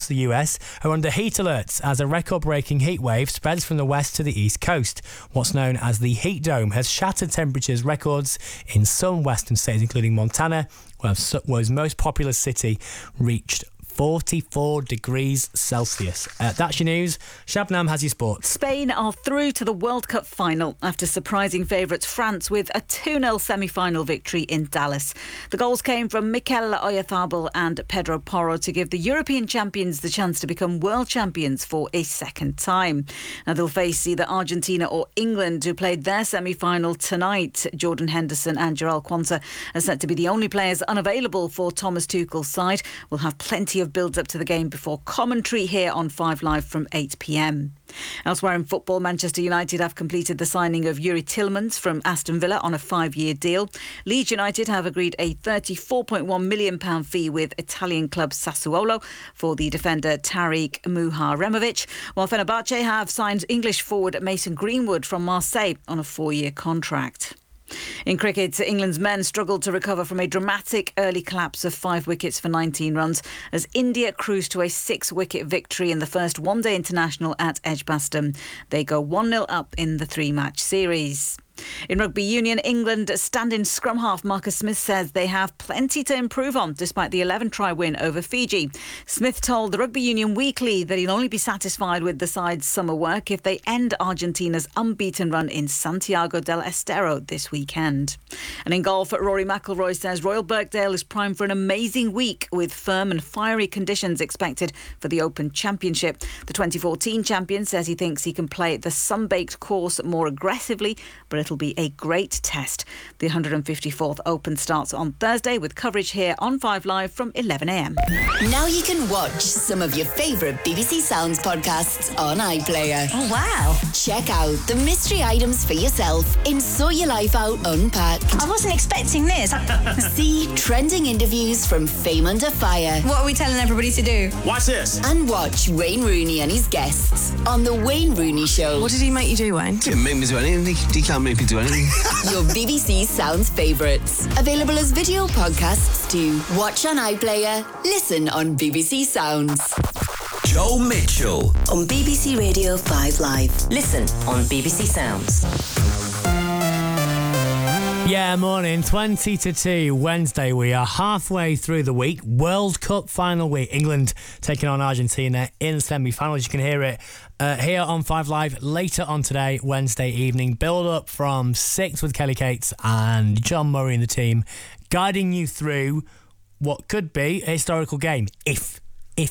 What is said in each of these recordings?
the US are under heat alerts as a record-breaking heat wave spreads from the west to the east coast. What's known as the heat dome has shattered temperatures records in some western states, including Montana, where its most populous city reached 44 degrees Celsius. That's your news. Shabnam has your sports. Spain are through to the World Cup final after surprising favourites France with a 2-0 semi-final victory in Dallas. The goals came from Mikel Oyarzabal and Pedro Porro to give the European champions the chance to become world champions for a second time. Now they'll face either Argentina or England, who played their semi-final tonight. Jordan Henderson and Joel Quansah are set to be the only players unavailable for Thomas Tuchel's side. We'll have plenty of builds up to the game before commentary here on 5 Live from 8 p.m. Elsewhere in football, Manchester United have completed the signing of Yuri Tillmans from Aston Villa on a 5-year deal. Leeds United have agreed a £34.1 million fee with Italian club Sassuolo for the defender Tariq Muharemovic, while Fenerbahce have signed English forward Mason Greenwood from Marseille on a 4-year contract. In cricket, England's men struggled to recover from a dramatic early collapse of 5 wickets for 19 runs as India cruised to a 6-wicket victory in the first one-day international at Edgbaston. They go 1-0 up in the 3-match series. In rugby union, England stand-in scrum half Marcus Smith says they have plenty to improve on despite the 11-try win over Fiji. Smith told the Rugby Union Weekly that he'll only be satisfied with the side's summer work if they end Argentina's unbeaten run in Santiago del Estero this weekend. And in golf, Rory McIlroy says Royal Birkdale is primed for an amazing week with firm and fiery conditions expected for the Open Championship. The 2014 champion says he thinks he can play the sun-baked course more aggressively, but it'll be a great test. The 154th Open starts on Thursday with coverage here on 5 Live from 11am. Now you can watch some of your favourite BBC Sounds podcasts on iPlayer. Oh, wow. Check out the mystery items for yourself in Sort Your Life Out Unpacked. I wasn't expecting this. See trending interviews from Fame Under Fire. What are we telling everybody to do? Watch this. And watch Wayne Rooney and his guests on The Wayne Rooney Show. What did he make you do, Wayne? Didn't make me do anything. He can't make me do anything. Your BBC Sounds favourites. Available as video podcasts too. Watch on iPlayer. Listen on BBC Sounds. Joe Mitchell on BBC Radio 5 Live. Listen on BBC Sounds. Yeah, morning, 20 to 2, Wednesday. We are halfway through the week. World Cup final week. England taking on Argentina in semi-finals. You can hear it here on 5 Live later on today, Wednesday evening. Build up from 6 with Kelly Cates and John Murray and the team, guiding you through what could be a historical game if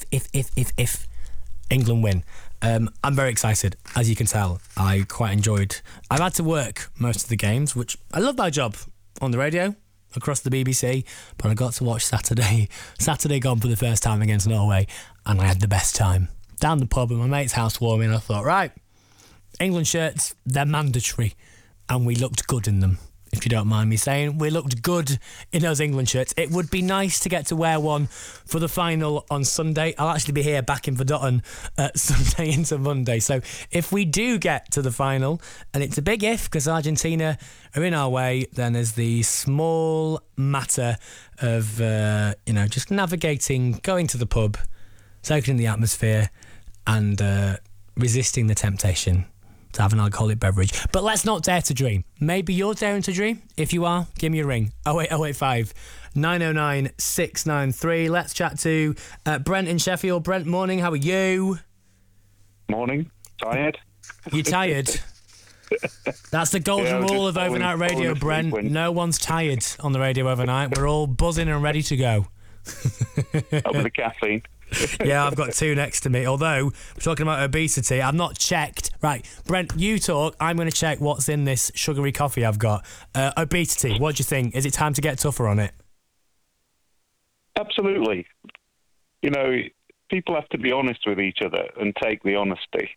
England win. I'm very excited, as you can tell. I've had to work most of the games, which I love my job on the radio across the BBC, but I got to watch Saturday gone for the first time against Norway, and I had the best time. Down the pub at my mate's house warming, I thought, right, England shirts, they're mandatory, and we looked good in them. If you don't mind me saying, we looked good in those England shirts. It would be nice to get to wear one for the final on Sunday. I'll actually be here back in Verdotton Sunday into Monday. So if we do get to the final, and it's a big if because Argentina are in our way, then there's the small matter of, just navigating, going to the pub, soaking in the atmosphere and resisting the temptation to have an alcoholic beverage. But let's not dare to dream. Maybe you're daring to dream. If you are, give me a ring. 08085 909 693. Let's chat to Brent in Sheffield. Brent, morning. How are you? Morning. Tired? You tired? That's the golden rule of overnight radio, Brent. No one's tired on the radio overnight. We're all buzzing and ready to go. Up with the caffeine. Yeah, I've got 2 next to me. Although, we're talking about obesity, I've not checked. Right, Brent, you talk. I'm going to check what's in this sugary coffee I've got. Obesity, what do you think? Is it time to get tougher on it? Absolutely. People have to be honest with each other and take the honesty.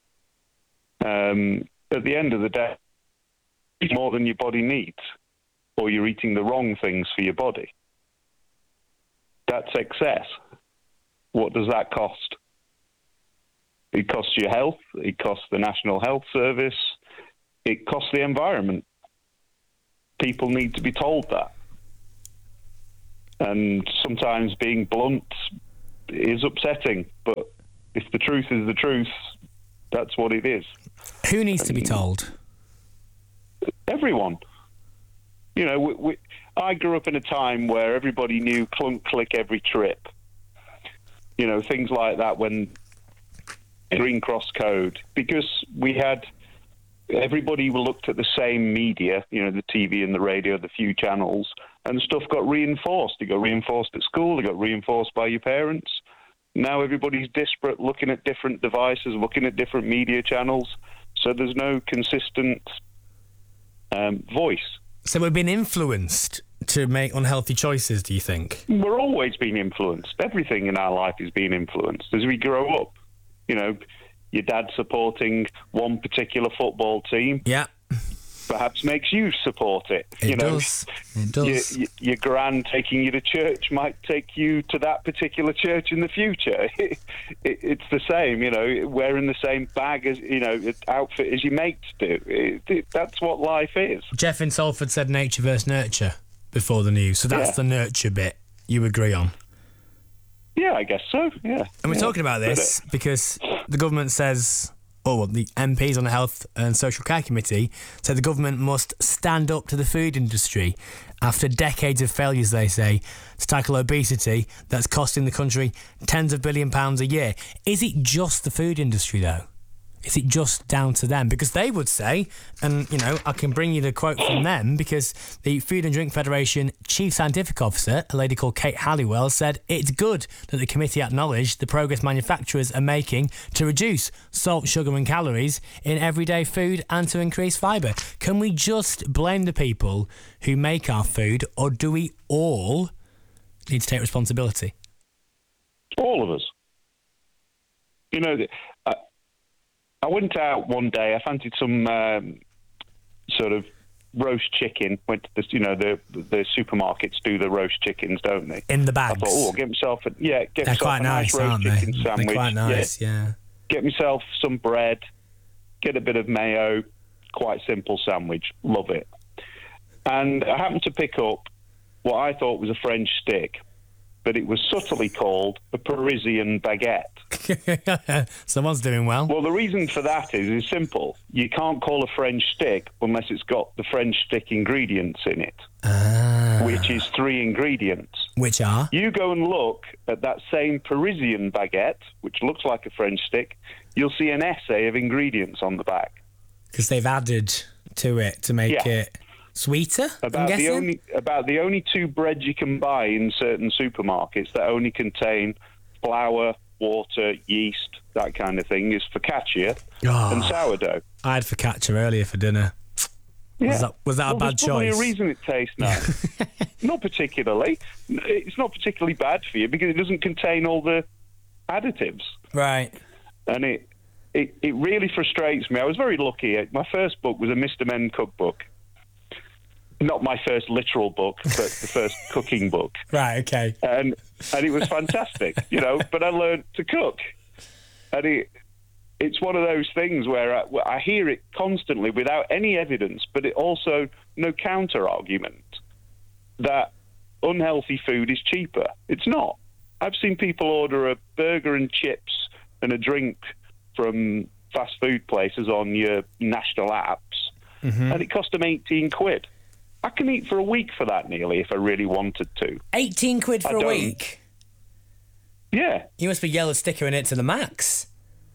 At the end of the day, it's more than your body needs, or you're eating the wrong things for your body. That's excess. What does that cost? It costs your health. It costs the National Health Service. It costs the environment. People need to be told that. And sometimes being blunt is upsetting. But if the truth is the truth, that's what it is. Who needs to be told? Everyone. You know, I grew up in a time where everybody knew clunk, click every trip. You know, things like that when Green Cross Code, because everybody looked at the same media, you know, the TV and the radio, the few channels, and stuff got reinforced. It got reinforced at school, it got reinforced by your parents. Now everybody's disparate, looking at different devices, looking at different media channels, so there's no consistent voice. So we've been influenced to make unhealthy choices, do you think? We're always being influenced. Everything in our life is being influenced as we grow up. You know, your dad supporting one particular football team. Yeah. Perhaps makes you support it. It does. Your gran taking you to church might take you to that particular church in the future. It's the same, you know, wearing the same bag as, you know, outfit as your mates do. That's what life is. Jeff in Salford said nature versus nurture before the news, so that's the nurture bit you agree on. Yeah, I guess so, yeah. And we're talking about this because the government says, the MPs on the Health and Social Care Committee said the government must stand up to the food industry after decades of failures, they say, to tackle obesity that's costing the country tens of £billions a year. Is it just the food industry, though? Is it just down to them? Because they would say, and, you know, I can bring you the quote from them, because the Food and Drink Federation Chief Scientific Officer, a lady called Kate Halliwell, said it's good that the committee acknowledged the progress manufacturers are making to reduce salt, sugar and calories in everyday food and to increase fibre. Can we just blame the people who make our food, or do we all need to take responsibility? All of us. You know, I went out one day. I fancied some sort of roast chicken. Went to the supermarkets do the roast chickens, don't they? In the bags. I thought, get myself a nice roast chicken sandwich. They're quite nice, yeah. Get myself some bread, get a bit of mayo. Quite simple sandwich. Love it. And I happened to pick up what I thought was a French stick, but it was subtly called a Parisian baguette. Someone's doing well. Well, the reason for that is simple. You can't call a French stick unless it's got the French stick ingredients in it, which is 3 ingredients. Which are? You go and look at that same Parisian baguette, which looks like a French stick, you'll see an essay of ingredients on the back. Because they've added to it to make it sweeter, about the only 2 breads you can buy in certain supermarkets that only contain flour, water, yeast, that kind of thing, is focaccia and sourdough. I had focaccia earlier for dinner. Yeah. Was that a bad choice? There's probably a reason it tastes nice. Not particularly. It's not particularly bad for you because it doesn't contain all the additives. Right. And it really frustrates me. I was very lucky. My first book was a Mr. Men cookbook. Not my first literal book, but the first cooking book. Right, okay. And it was fantastic, you know, but I learned to cook. And it's one of those things where I hear it constantly without any evidence, but it also no counter-argument that unhealthy food is cheaper. It's not. I've seen people order a burger and chips and a drink from fast food places on your national apps, and it cost them 18 quid. I can eat for a week for that nearly if I really wanted to. 18 quid for a week? Yeah. You must be yellow stickering it to the max.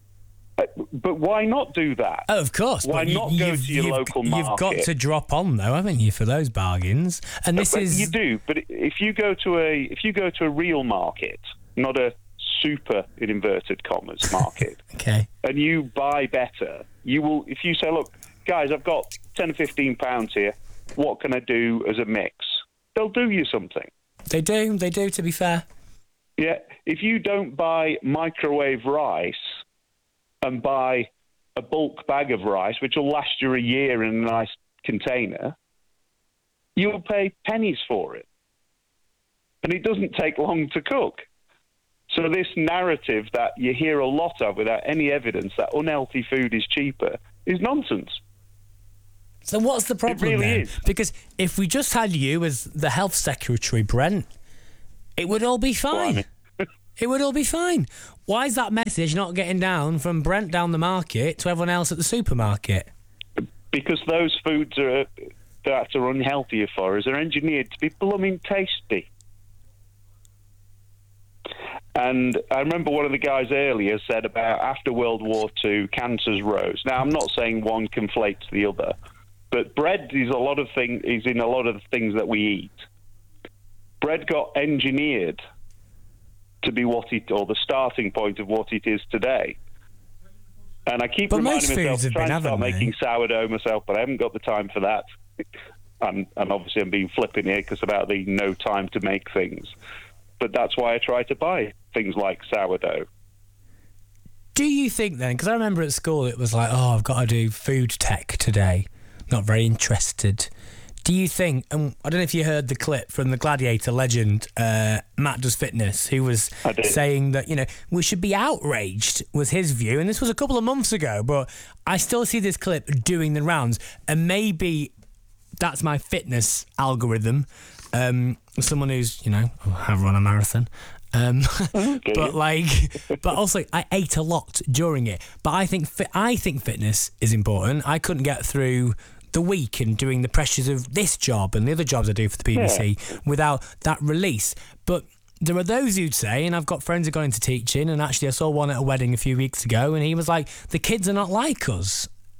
But why not do that? Oh, of course. Why not go to your local market? You've got to drop on, though, haven't you, for those bargains? And this is... You do, but if you go to a real market, not a super, in inverted commas, market, okay, and you buy better, you will... If you say, look, guys, I've got 10 or 15 pounds here, what can I do as a mix? They'll do you something. They do, to be fair. Yeah, if you don't buy microwave rice and buy a bulk bag of rice, which will last you a year in a nice container, you'll pay pennies for it. And it doesn't take long to cook. So this narrative that you hear a lot of without any evidence that unhealthy food is cheaper is nonsense. So what's the problem it really then? is. Because if we just had you as the health secretary, Brent, it would all be fine. It would all be fine. Why is that message not getting down from Brent down the market to everyone else at the supermarket? Because those foods that are unhealthier for us are engineered to be blooming tasty. And I remember one of the guys earlier said about after World War II, cancers rose. Now, I'm not saying one conflates the other, but bread is in a lot of the things that we eat. Bread got engineered to be or the starting point of what it is today. And I keep reminding myself, trying to start making sourdough myself, but I haven't got the time for that. And obviously I'm being flippant here because about the no time to make things. But that's why I try to buy things like sourdough. Do you think then, because I remember at school it was like, oh, I've got to do food tech today. Not very interested. Do you think, and I don't know if you heard the clip from the Gladiator legend, Matt Does Fitness, who was saying that, we should be outraged, was his view. And this was a couple of months ago, but I still see this clip doing the rounds. And maybe that's my fitness algorithm. Someone who's, have run a marathon. But also I ate a lot during it. But I think fitness is important. I couldn't get through the week and doing the pressures of this job and the other jobs I do for the BBC without that release. But there are those who'd say, and I've got friends who got into teaching, and actually I saw one at a wedding a few weeks ago, and he was like, the kids are not like us.